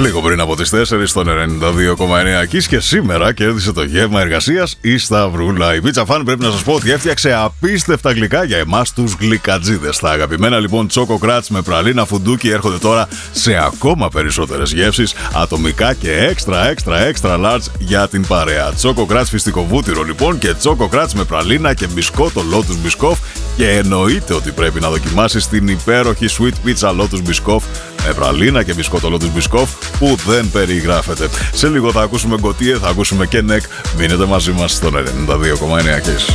Λίγο πριν από τις 4 στον 92,9 Kiss και σήμερα κέρδισε το γεύμα εργασίας η Σταυρούλα. Η Pizza Fan πρέπει να σας πω ότι έφτιαξε απίστευτα γλυκά για εμάς τους γλυκατζίδες. Τα αγαπημένα λοιπόν τσόκο κράτς με πραλίνα φουντούκι έρχονται τώρα σε ακόμα περισσότερες γεύσεις, ατομικά και extra large για την παρέα. Τσόκο κράτς φυστικό βούτυρο λοιπόν και τσόκο κράτς με πραλίνα και μπισκότο Lotus Biscoff. Και εννοείται ότι πρέπει να δοκιμάσεις την υπέροχη Sweet Pizza Lotus Biscoff με πραλίνα και μπισκότο Lotus Biscoff που δεν περιγράφεται. Σε λίγο θα ακούσουμε Γκοτίε, θα ακούσουμε και Νεκ. Μείνετε μαζί μας στον 92,9 Kiss.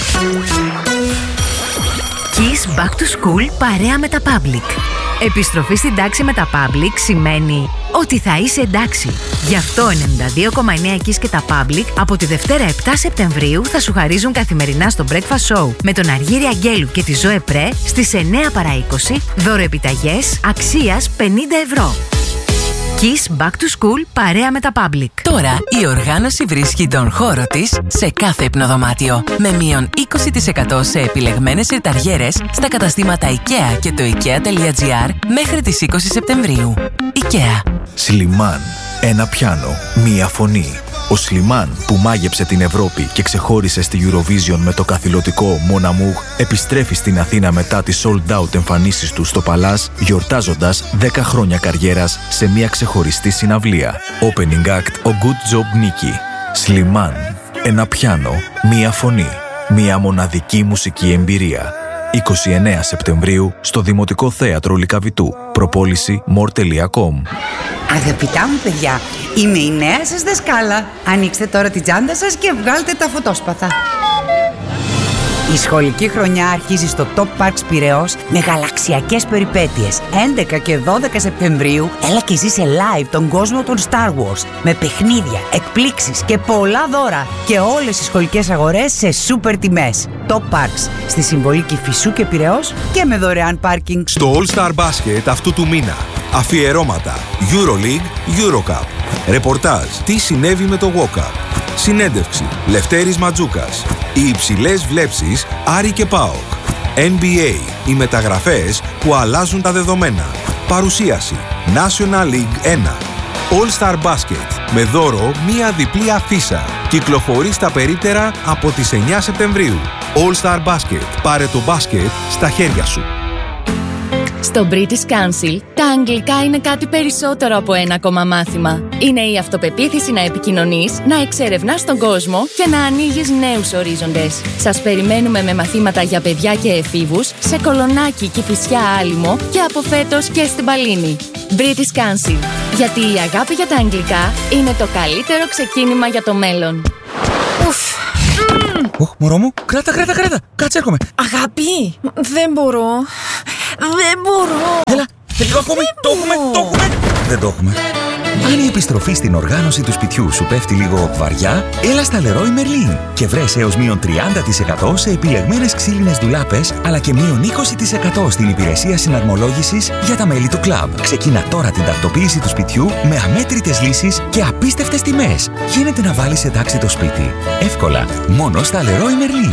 Kiss Back to School παρέα με τα Public. Επιστροφή στην τάξη με τα Public σημαίνει ότι θα είσαι εντάξει. Γι' αυτό 92,9 Kiss και τα Public από τη Δευτέρα 7 Σεπτεμβρίου θα σου χαρίζουν καθημερινά στο Breakfast Show με τον Αργύρη Αγγέλου και τη Ζωέ Πρέ στις 9 παρά 20 δωροεπιταγές αξίας 50 ευρώ. Kiss Back to School παρέα με τα Public. Τώρα η οργάνωση βρίσκει τον χώρο της σε κάθε υπνοδωμάτιο. Με μείον 20% σε επιλεγμένες ρεταριέρες στα καταστήματα IKEA και το IKEA.gr μέχρι τις 20 Σεπτεμβρίου. IKEA. Σλιμάν. Ένα πιάνο. Μία φωνή. Ο Σλιμάν που μάγεψε την Ευρώπη και ξεχώρισε στη Eurovision με το καθηλωτικό Mon Amour επιστρέφει στην Αθήνα μετά τις sold out εμφανίσεις του στο Παλάς, γιορτάζοντας 10 χρόνια καριέρας σε μια ξεχωριστή συναυλία. Opening act ο Good Job Nicky. Σλιμάν. Ένα πιάνο. Μία φωνή. Μια μοναδική μουσική εμπειρία. 29 Σεπτεμβρίου στο Δημοτικό Θέατρο Λυκαβητού. Προπόληση more.com. Αγαπητά μου παιδιά, είμαι η νέα σας δασκάλα. Ανοίξτε τώρα την τσάντα σας και βγάλτε τα φωτόσπαθα. Η σχολική χρονιά αρχίζει στο Top Parks Πειραιώς με γαλαξιακές περιπέτειες. 11 και 12 Σεπτεμβρίου έλα και ζήσε live τον κόσμο των Star Wars με παιχνίδια, εκπλήξεις και πολλά δώρα και όλες οι σχολικές αγορές σε σούπερ τιμές. Top Parks στη Συμβολή Κηφισού και Πειραιώς και με δωρεάν πάρκινγκ. Στο All Star Basket αυτού του μήνα αφιερώματα EuroLeague, EuroCup. Ρεπορτάζ τι συνέβη με το Walk-Up. Συνέντευξη Λευτέρης Ματζούκας. Οι υψηλές βλέψεις Άρη και ΠΑΟΚ. NBA. Οι μεταγραφές που αλλάζουν τα δεδομένα. Παρουσίαση National League 1. All Star Basket με δώρο μία διπλή αφίσα. Κυκλοφορεί στα περίπτερα από τις 9 Σεπτεμβρίου. All Star Basket. Πάρε το μπάσκετ στα χέρια σου. Στο British Council, τα αγγλικά είναι κάτι περισσότερο από ένα ακόμα μάθημα. Είναι η αυτοπεποίθηση να επικοινωνείς, να εξερευνάς τον κόσμο και να ανοίγεις νέους ορίζοντες. Σας περιμένουμε με μαθήματα για παιδιά και εφήβους σε Κολονάκι, Κηφισιά, Άλυμο και από φέτος και στην Παλίνη. British Council. Γιατί η αγάπη για τα αγγλικά είναι το καλύτερο ξεκίνημα για το μέλλον. Μωρό μου, κράτα. Κάτσε, έρχομαι. Αγάπη, δεν μπορώ. Έλα, λίγο ακόμη. Το έχουμε. Δεν το έχουμε. Αν η επιστροφή στην οργάνωση του σπιτιού σου πέφτει λίγο βαριά, έλα στα Leroy Merlin και βρες έως μείον 30% σε επιλεγμένες ξύλινες ντουλάπες, αλλά και μείον 20% στην υπηρεσία συναρμολόγησης για τα μέλη του κλαμπ. Ξεκίνα τώρα την τακτοποίηση του σπιτιού με αμέτρητες λύσεις και απίστευτες τιμές. Γίνεται να βάλεις εντάξει το σπίτι. Εύκολα, μόνο στα Leroy Merlin.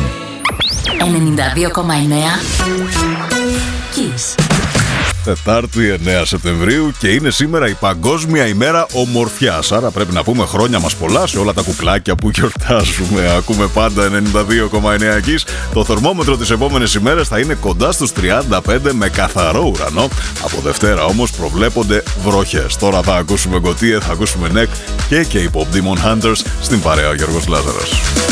92,9 Kiss. Τετάρτη 9 Σεπτεμβρίου και είναι σήμερα η Παγκόσμια ημέρα ομορφιάς. Άρα πρέπει να πούμε χρόνια μας πολλά σε όλα τα κουκλάκια που γιορτάζουμε. Ακούμε πάντα 92,9 Kiss. Το θερμόμετρο τις επόμενες ημέρες θα είναι κοντά στους 35 με καθαρό ουρανό. Από Δευτέρα όμως προβλέπονται βροχές. Τώρα θα ακούσουμε Γκοτίε, θα ακούσουμε Νεκ και οι Pop Demon Hunters στην παρέα ο Γιώργος Λάζαρος.